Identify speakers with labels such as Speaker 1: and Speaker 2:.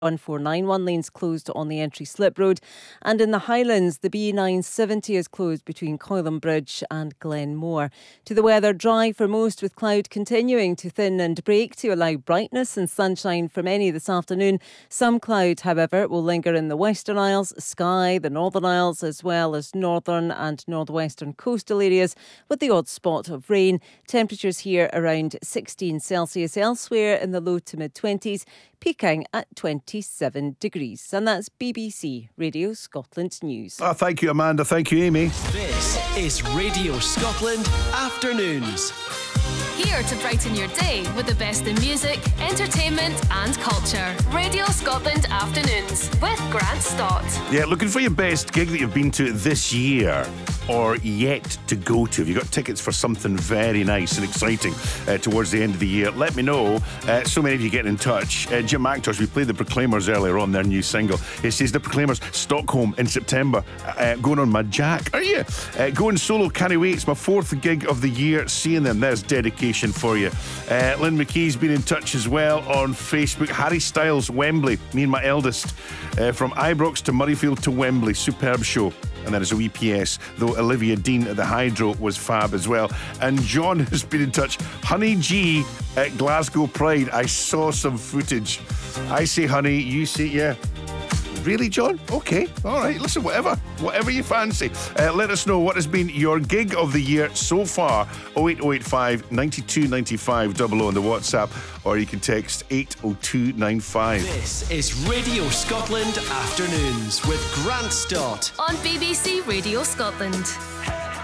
Speaker 1: 1491 lanes closed on the entry slip road, and in the Highlands the B970 is closed between Coylham Bridge and Glenmore. To the weather, dry for most, with cloud continuing to thin and break to allow brightness and sunshine for many this afternoon. Some cloud, however, will linger in the Western Isles, Skye, the Northern Isles, as well as northern and northwestern coastal areas, with the odd spot of rain. Temperatures here around 16 Celsius, elsewhere in the low to mid-20s, peaking at 27 degrees. And that's BBC Radio Scotland News.
Speaker 2: Thank you, Amanda. Thank you, Amy.
Speaker 3: This is Radio Scotland Afternoons.
Speaker 4: Here to brighten your day with the best in music, entertainment and culture. Radio Scotland Afternoons with Grant Stott.
Speaker 2: Yeah, looking for your best gig that you've been to this year or yet to go to. Have you got tickets for something very nice and exciting towards the end of the year? Let me know. So many of you getting in touch. Jim McIntosh, we played the Proclaimers earlier on, their new single. It says the Proclaimers, Stockholm in September. Going on my Jack. Are you? Going solo, can't wait. It's my 4th gig of the year. Seeing them, there's dedication for you. Lynn McKee's been in touch as well on Facebook. Harry Styles, Wembley. Me and my eldest. From Ibrox to Murrayfield to Wembley. Superb show. And that is a wee PS, though Olivia Dean at the Hydro was fab as well. And John has been in touch. Honey G at Glasgow Pride. I saw some footage. I say honey, you say yeah. Really, John? Okay, all right, listen, whatever you fancy. Let us know what has been your gig of the year so far. 08085 92 95 00 on the WhatsApp, or you can text 80295.
Speaker 3: This is Radio Scotland Afternoons with Grant Stott
Speaker 4: on BBC Radio Scotland.